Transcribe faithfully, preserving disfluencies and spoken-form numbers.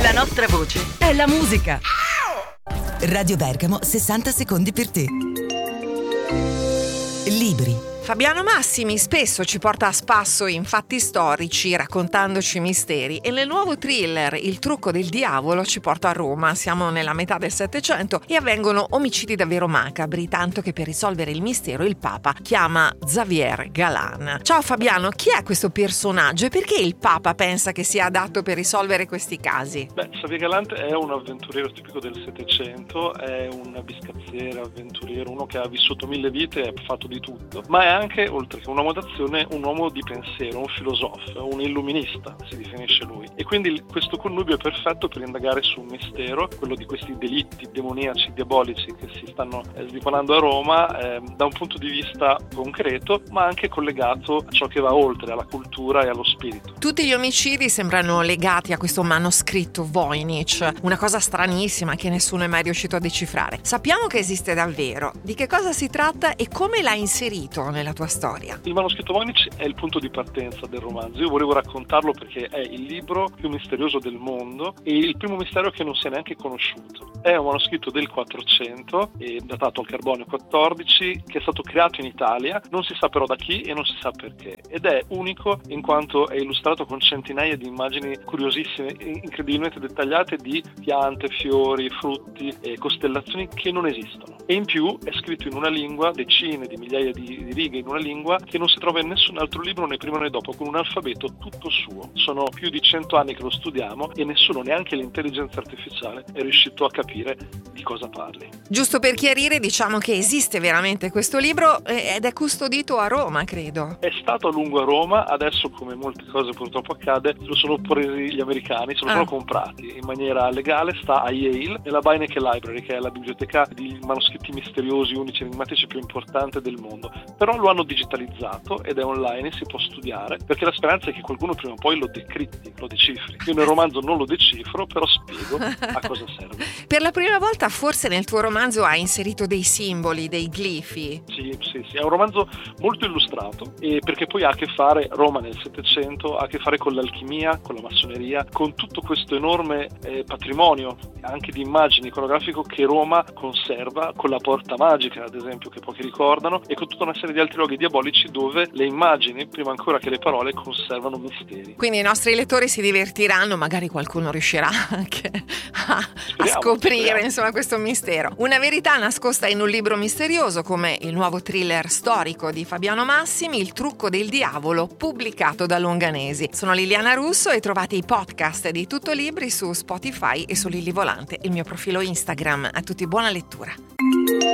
La nostra voce è la musica. Radio Bergamo, sessanta secondi per te. Libri. Fabiano Massimi spesso ci porta a spasso in fatti storici raccontandoci misteri e nel nuovo thriller Il trucco del diavolo ci porta a Roma. Siamo nella metà del Settecento e avvengono omicidi davvero macabri, tanto che per risolvere il mistero il Papa chiama Xavier Galan. Ciao Fabiano, chi è questo personaggio e perché il Papa pensa che sia adatto per risolvere questi casi? Beh, Xavier Galan è un avventuriero tipico del Settecento, è un biscazziere, avventuriero, uno che ha vissuto mille vite e ha fatto di tutto, ma è anche, oltre che un uomo d'azione, un uomo di pensiero, un filosofo, un illuminista, si definisce lui. E quindi questo connubio è perfetto per indagare su un mistero, quello di questi delitti demoniaci, diabolici che si stanno eh, svicolando a Roma, eh, da un punto di vista concreto, ma anche collegato a ciò che va oltre, alla cultura e allo spirito. Tutti gli omicidi sembrano legati a questo manoscritto Voynich, una cosa stranissima che nessuno è mai riuscito a decifrare. Sappiamo che esiste davvero. Di che cosa si tratta e come l'ha inserito nella tua storia? Il manoscritto Voynich è il punto di partenza del romanzo. Io volevo raccontarlo perché è il libro più misterioso del mondo e il primo mistero che non si è neanche conosciuto. È un manoscritto del quattrocento, e datato al carbonio quattordici, che è stato creato in Italia, non si sa però da chi e non si sa perché, ed è unico in quanto è illustrato con centinaia di immagini curiosissime, incredibilmente dettagliate di piante, fiori, frutti e costellazioni che non esistono. E in più è scritto in una lingua, decine di migliaia di, di righe in una lingua che non si trova in nessun altro libro né prima né dopo, con un alfabeto tutto suo. Sono più di cento anni che lo studiamo e nessuno, neanche l'intelligenza artificiale, è riuscito a capire di cosa parli. Giusto per chiarire, diciamo che esiste veramente questo libro ed è custodito a Roma, credo. È stato a lungo a Roma, adesso, come molte cose purtroppo accade, lo sono presi gli americani, se lo ah. sono comprati in maniera legale, sta a Yale, nella Beinecke Library, che è la biblioteca di manoscritti misteriosi, unici, enigmatici più importante del mondo. Però lo hanno digitalizzato ed è online e si può studiare, perché la speranza è che qualcuno prima o poi lo decripti, lo decifri. Io nel romanzo non lo decifro, però spiego a cosa serve. Per la prima volta forse nel tuo romanzo hai inserito dei simboli, dei glifi. Sì, sì, sì, è un romanzo molto illustrato, e perché poi ha a che fare, Roma nel Settecento, ha a che fare con l'alchimia, con la massoneria, con tutto questo enorme eh, patrimonio, anche di immagini iconografico, che Roma conserva, con la porta magica, ad esempio, che pochi ricordano, e con tutta una serie di altri luoghi diabolici dove le immagini, prima ancora che le parole, conservano misteri. Quindi i nostri lettori si divertiranno, magari qualcuno riuscirà anche a, speriamo, a scoprire speriamo. insomma questo mistero. Una verità nascosta in un libro misterioso, come il nuovo thriller storico di Fabiano Massimi, Il trucco del diavolo, pubblicato da Longanesi. Sono Liliana Russo e trovate i podcast di Tutto Libri su Spotify e su Lilli Volante, il mio profilo Instagram. A tutti buona lettura.